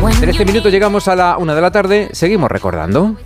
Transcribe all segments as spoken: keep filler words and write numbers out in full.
trece minutos, llegamos a la una de la tarde, seguimos recordando.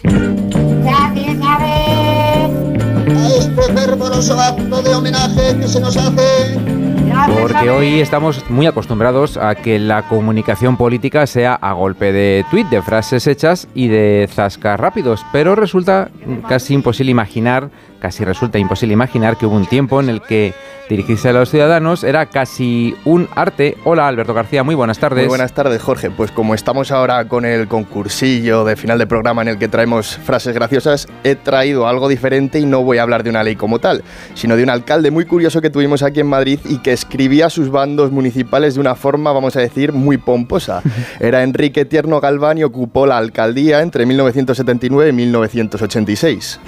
Este fervoroso acto de homenaje que se nos hace. Porque hoy estamos muy acostumbrados a que la comunicación política sea a golpe de tuit, de frases hechas y de zascas rápidos, pero resulta casi imposible imaginar, casi resulta imposible imaginar que hubo un tiempo en el que dirigirse a los ciudadanos era casi un arte. Hola, Alberto García, muy buenas tardes. Muy buenas tardes, Jorge. Pues como estamos ahora con el concursillo de final de programa en el que traemos frases graciosas, he traído algo diferente y no voy a hablar de una ley como tal, sino de un alcalde muy curioso que tuvimos aquí en Madrid y que escribía sus bandos municipales de una forma, vamos a decir, muy pomposa. Era Enrique Tierno Galván y ocupó la alcaldía entre mil novecientos setenta y nueve y mil novecientos ochenta y seis.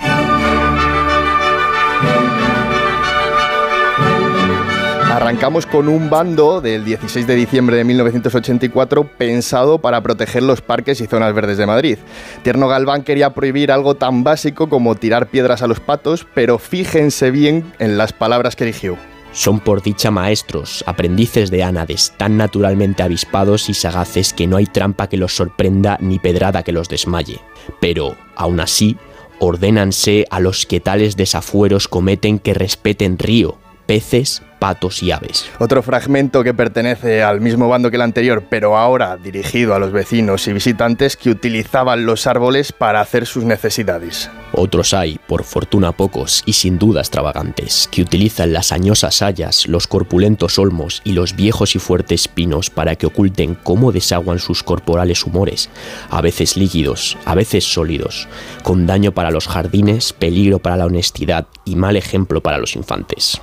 Arrancamos con un bando del dieciséis de diciembre de mil novecientos ochenta y cuatro pensado para proteger los parques y zonas verdes de Madrid. Tierno Galván quería prohibir algo tan básico como tirar piedras a los patos, pero fíjense bien en las palabras que eligió. Son por dicha maestros, aprendices de ánades, tan naturalmente avispados y sagaces que no hay trampa que los sorprenda ni pedrada que los desmaye. Pero, aún así, ordénanse a los que tales desafueros cometen que respeten río, peces, patos y aves. Otro fragmento que pertenece al mismo bando que el anterior, pero ahora dirigido a los vecinos y visitantes que utilizaban los árboles para hacer sus necesidades. Otros hay, por fortuna pocos y sin duda extravagantes, que utilizan las añosas hayas, los corpulentos olmos y los viejos y fuertes pinos para que oculten cómo desaguan sus corporales humores, a veces líquidos, a veces sólidos, con daño para los jardines, peligro para la honestidad y mal ejemplo para los infantes.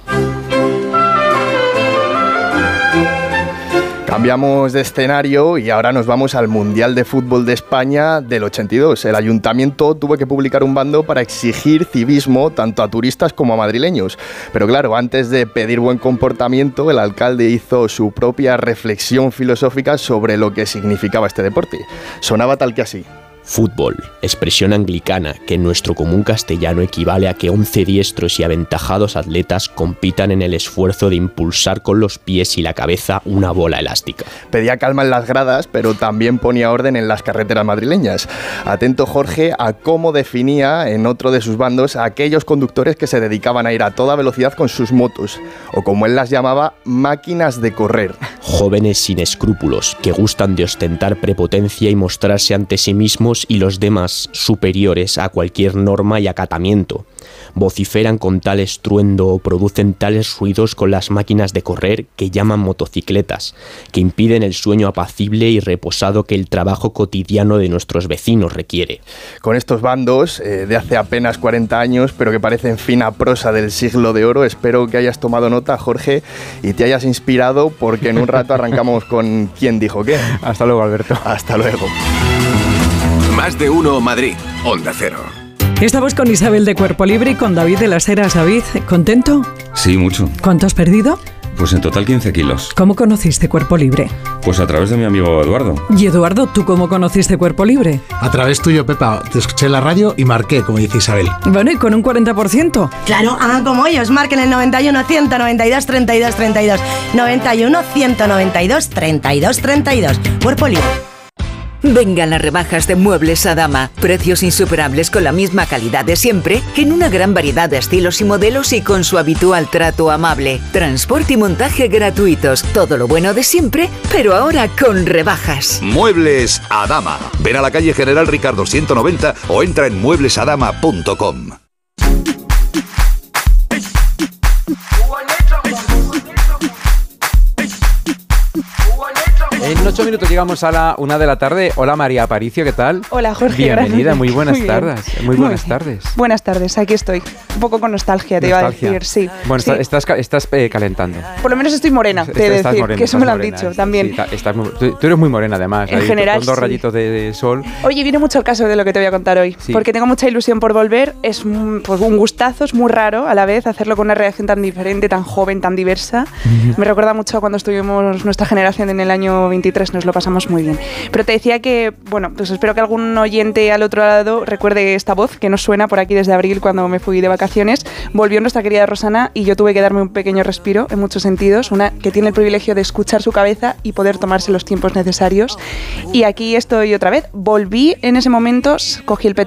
Cambiamos de escenario y ahora nos vamos al Mundial de Fútbol de España del ochenta y dos. El ayuntamiento tuvo que publicar un bando para exigir civismo tanto a turistas como a madrileños. Pero claro, antes de pedir buen comportamiento, el alcalde hizo su propia reflexión filosófica sobre lo que significaba este deporte. Sonaba tal que así. Fútbol, expresión anglicana que en nuestro común castellano equivale a que once diestros y aventajados atletas compitan en el esfuerzo de impulsar con los pies y la cabeza una bola elástica. Pedía calma en las gradas, pero también ponía orden en las carreteras madrileñas. Atento, Jorge, a cómo definía en otro de sus bandos a aquellos conductores que se dedicaban a ir a toda velocidad con sus motos, o como él las llamaba, máquinas de correr. Jóvenes sin escrúpulos, que gustan de ostentar prepotencia y mostrarse ante sí mismos y los demás superiores a cualquier norma y acatamiento. Vociferan con tal estruendo o producen tales ruidos con las máquinas de correr que llaman motocicletas, que impiden el sueño apacible y reposado que el trabajo cotidiano de nuestros vecinos requiere. Con estos bandos eh, de hace apenas cuarenta años, pero que parecen fina prosa del siglo de oro, espero que hayas tomado nota, Jorge, y te hayas inspirado, porque en un rato arrancamos con ¿Quién dijo qué? Hasta luego, Alberto. Hasta luego. Más de uno Madrid, Onda Cero. Estamos con Isabel de Cuerpo Libre y con David de las Heras. David, ¿contento? Sí, mucho. ¿Cuánto has perdido? Pues en total quince kilos. ¿Cómo conociste Cuerpo Libre? Pues a través de mi amigo Eduardo. Y Eduardo, ¿tú cómo conociste Cuerpo Libre? A través tuyo, Pepa. Te escuché en la radio y marqué, como dice Isabel. Bueno, ¿y con un cuarenta por ciento? Claro, hagan como ellos, marquen el noventa y uno, ciento noventa y dos, treinta y dos, treinta y dos. noventa y uno, ciento noventa y dos, treinta y dos, treinta y dos. Cuerpo Libre. Vengan las rebajas de Muebles Adama. Precios insuperables con la misma calidad de siempre, en una gran variedad de estilos y modelos y con su habitual trato amable. Transporte y montaje gratuitos. Todo lo bueno de siempre, pero ahora con rebajas. Muebles Adama. Ven a la calle General Ricardo ciento noventa o entra en muebles adama punto com. En ocho minutos llegamos a la una de la tarde. Hola, María Aparicio, ¿qué tal? Hola, Jorge. Bienvenida, gracias. muy buenas muy tardes. Muy, muy buenas tardes. Buenas tardes, aquí estoy. Un poco con nostalgia, te nostalgia. iba a decir, sí. Bueno, sí. estás, estás eh, calentando. Por lo menos estoy morena, te he de decir, morena, que eso me lo han morena, dicho también. Sí, estás muy, tú, tú eres muy morena, además. En ahí, general, con dos sí. rayitos de, de sol. Oye, viene mucho el caso de lo que te voy a contar hoy, sí. porque tengo mucha ilusión por volver. Es un, pues, un gustazo, es muy raro a la vez hacerlo con una reacción tan diferente, tan joven, tan diversa. Uh-huh. Me recuerda mucho a cuando estuvimos nuestra generación en el año veintitrés entonces nos lo pasamos muy bien. Pero te decía que, bueno, pues espero que algún oyente al otro lado recuerde esta voz que nos suena por aquí desde abril cuando me fui de vacaciones. Volvió nuestra querida Rosana y yo tuve que darme un pequeño respiro en muchos sentidos, una que tiene el privilegio de escuchar su cabeza y poder tomarse los tiempos necesarios. Y aquí estoy otra vez. Volví en ese momento, cogí el